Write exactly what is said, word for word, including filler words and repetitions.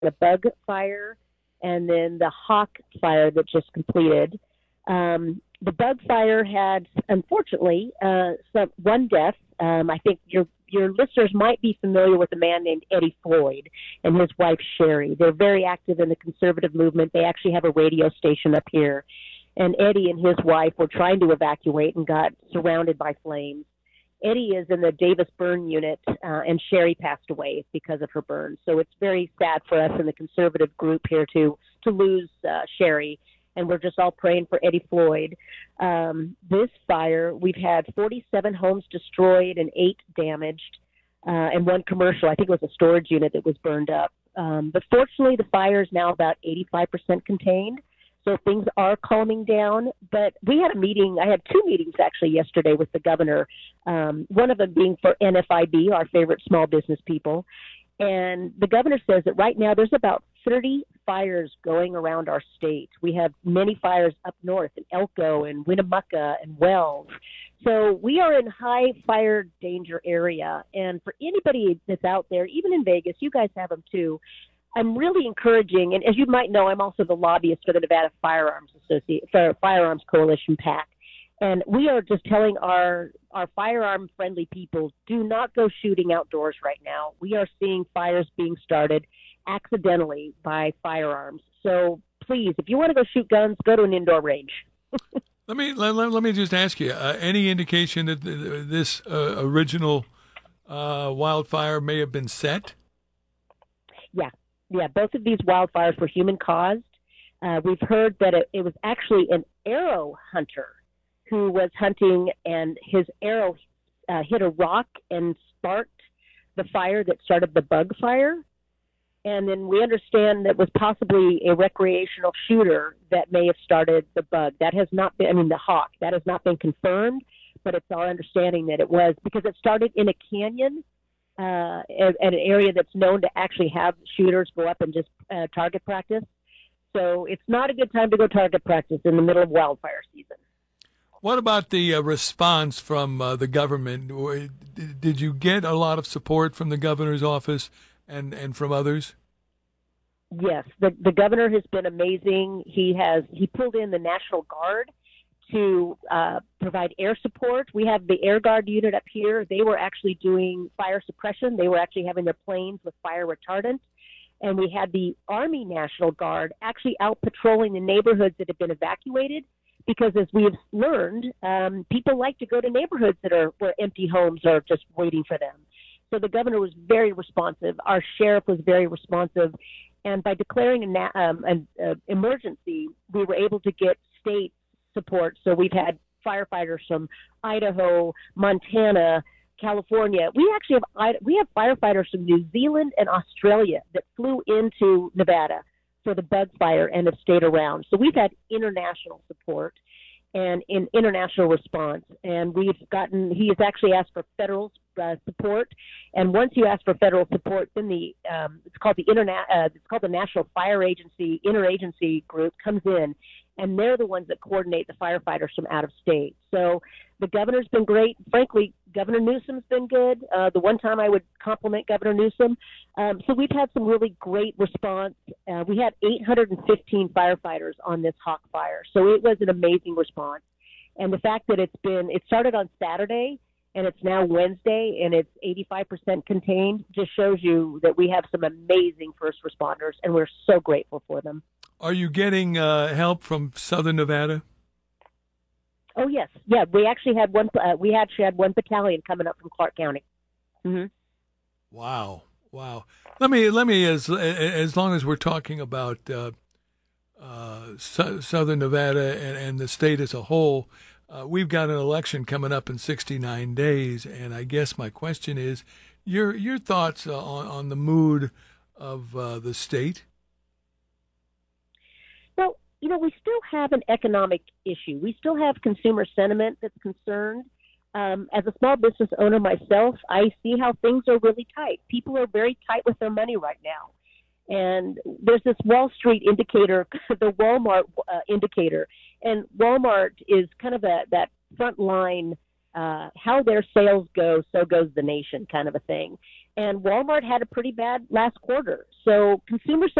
the bug fire and then the hawk fire that just completed. Um, the bug fire had, unfortunately, uh, some, one death. Um, I think your your listeners might be familiar with a man named Eddie Floyd and his wife Sherry. They're very active in the conservative movement. They actually have a radio station up here. And Eddie and his wife were trying to evacuate and got surrounded by flames. Eddie is in the Davis burn unit, uh, and Sherry passed away because of her burn. So it's very sad for us in the conservative group here to to lose uh, Sherry, and we're just all praying for Eddie Floyd. Um, this fire, we've had forty-seven homes destroyed and eight damaged, uh, and one commercial. I think it was a storage unit that was burned up. Um, but fortunately, the fire is now about eighty-five percent contained. So things are calming down, but we had a meeting. I had two meetings actually yesterday with the governor, um, one of them being for N F I B, our favorite small business people. And the governor says that right now there's about thirty fires going around our state. We have many fires up north in Elko and Winnemucca and Wells. So we are in high fire danger area. And for anybody that's out there, even in Vegas, you guys have them too, I'm really encouraging, and as you might know, I'm also the lobbyist for the Nevada Firearms Association, for Firearms Coalition PAC. And we are just telling our, our firearm-friendly people, do not go shooting outdoors right now. We are seeing fires being started accidentally by firearms. So please, if you want to go shoot guns, go to an indoor range. let me let, let, let me just ask you, uh, any indication that th- this uh, original uh, wildfire may have been set? Yeah. Yeah, both of these wildfires were human-caused. Uh, we've heard that it, it was actually an arrow hunter who was hunting, and his arrow uh, hit a rock and sparked the fire that started the bug fire. And then we understand that was possibly a recreational shooter that may have started the bug. That has not been, I mean, the hawk, that has not been confirmed, but it's our understanding that it was because it started in a canyon. Uh, at, at an area that's known to actually have shooters go up and just uh, target practice. So it's not a good time to go target practice in the middle of wildfire season. What about the uh, response from uh, the government? Did you get a lot of support from the governor's office and, and from others? Yes, the, the governor has been amazing. He has he pulled in the National Guard to uh, provide air support. We have the Air Guard unit up here. They were actually doing fire suppression. They were actually having their planes with fire retardant. And we had the Army National Guard actually out patrolling the neighborhoods that have been evacuated because, as we have learned, um, people like to go to neighborhoods that are where empty homes are just waiting for them. So the governor was very responsive. Our sheriff was very responsive. And by declaring an um, an uh, emergency, we were able to get state support. So we've had firefighters from Idaho, Montana, California. We actually have we have firefighters from New Zealand and Australia that flew into Nevada for the bug fire and have stayed around. So we've had international support and in international response. And we've gotten, he has actually asked for federal uh, support. And once you ask for federal support, then the, um, it's called the interna- uh, it's called the National Fire Agency, Interagency Group comes in, and they're the ones that coordinate the firefighters from out of state. So the governor's been great. Frankly, Governor Newsom's been good. Uh, the one time I would compliment Governor Newsom. Um, so we've had some really great response. Uh, we had eight hundred fifteen firefighters on this hawk fire. So it was an amazing response. And the fact that it's been, it started on Saturday and it's now Wednesday and it's eighty-five percent contained just shows you that we have some amazing first responders and we're so grateful for them. Are you getting uh, help from Southern Nevada? Oh yes, yeah. We actually had one. Uh, we actually had one battalion coming up from Clark County. Mm-hmm. Wow, wow. Let me let me as as long as we're talking about uh, uh, so, Southern Nevada and, and the state as a whole, uh, we've got an election coming up in sixty-nine days, and I guess my question is your your thoughts on on the mood of uh, the state. Well, you know, we still have an economic issue. We still have consumer sentiment that's concerned. Um, as a small business owner myself, I see how things are really tight. People are very tight with their money right now. And there's this Wall Street indicator, the Walmart uh, indicator. And Walmart is kind of a, that front line, uh, how their sales go, so goes the nation kind of a thing. and Walmart had a pretty bad last quarter. So consumer